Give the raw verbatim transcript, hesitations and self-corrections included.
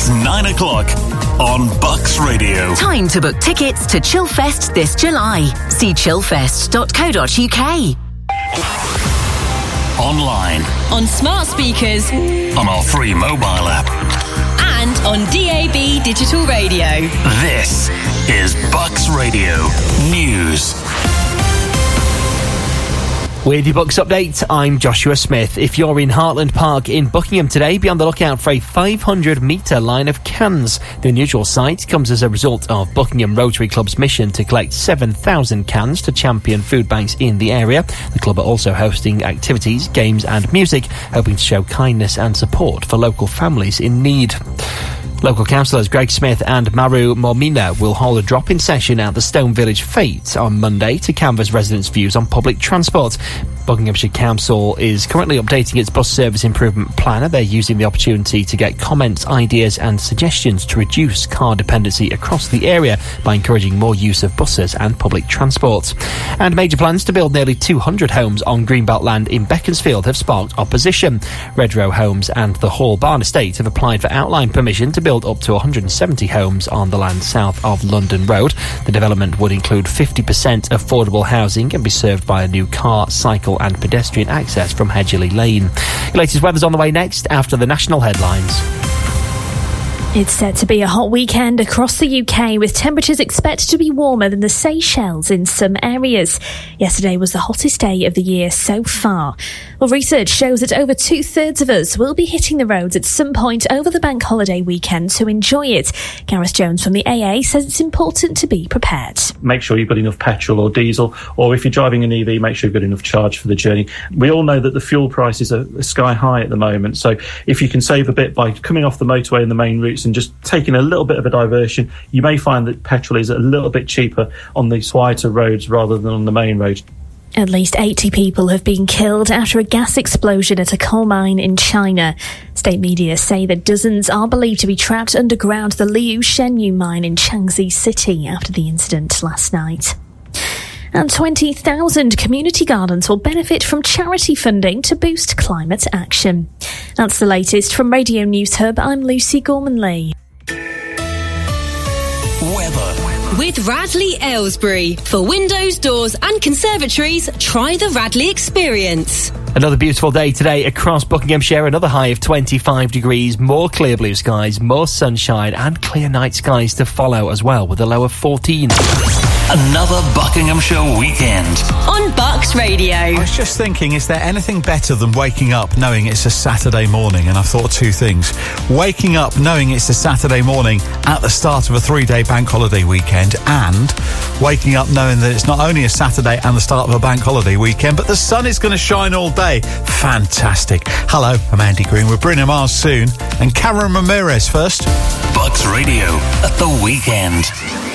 It's nine o'clock on Bucks Radio. Time to book tickets to Chillfest this July. See chillfest dot co dot uk. Online. On smart speakers. On our free mobile app. And on D A B digital radio. This is Bucks Radio News. With your Bucks update, I'm Joshua Smith. If you're in Heartland Park in Buckingham today, be on the lookout for a five hundred metre line of cans. The unusual sight comes as a result of Buckingham Rotary Club's mission to collect seven thousand cans to champion food banks in the area. The club are also hosting activities, games and music, hoping to show kindness and support for local families in need. Local councillors Greg Smith and Maru Mormina will hold a drop-in session at the Stone Village Fete on Monday to canvass residents' views on public transport. Buckinghamshire Council is currently updating its bus service improvement planner. They're using the opportunity to get comments, ideas and suggestions to reduce car dependency across the area by encouraging more use of buses and public transport. And major plans to build nearly two hundred homes on Greenbelt land in Beaconsfield have sparked opposition. Redrow Homes and the Hall Barn Estate have applied for outline permission to build up to one hundred seventy homes on the land south of London Road. The development would include fifty percent affordable housing and be served by a new car, cycle and pedestrian access from Hedgerley Lane. Your latest weather's on the way next after the national headlines. It's set to be a hot weekend across the U K, with temperatures expected to be warmer than the Seychelles in some areas. Yesterday was the hottest day of the year so far. Well, research shows that over two-thirds of us will be hitting the roads at some point over the bank holiday weekend to enjoy it. Gareth Jones from the A A says it's important to be prepared. Make sure you've got enough petrol or diesel, or if you're driving an E V, make sure you've got enough charge for the journey. We all know that the fuel prices are sky high at the moment, so if you can save a bit by coming off the motorway and the main routes and just taking a little bit of a diversion, you may find that petrol is a little bit cheaper on these quieter roads rather than on the main road. At least eighty people have been killed after a gas explosion at a coal mine in China. State media say that dozens are believed to be trapped underground the Liu Shenyu mine in Changsha City after the incident last night. And twenty thousand community gardens will benefit from charity funding to boost climate action. That's the latest from Radio News Hub. I'm Lucy Gormanley. Weather. With Radley Aylesbury. For windows, doors and conservatories, try the Radley experience. Another beautiful day today across Buckinghamshire. Another high of twenty-five degrees, more clear blue skies, more sunshine and clear night skies to follow as well, with a low of fourteen. Another Buckinghamshire weekend on Bucks Radio. I was just thinking, is there anything better than waking up knowing it's a Saturday morning? And I've thought of two things. Waking up knowing it's a Saturday morning at the start of a three-day bank holiday weekend, and waking up knowing that it's not only a Saturday and the start of a bank holiday weekend, but the sun is going to shine all day. Fantastic. Hello, I'm Andy Green with Brynham Mars soon, and Cameron Ramirez first. Bucks Radio at the weekend.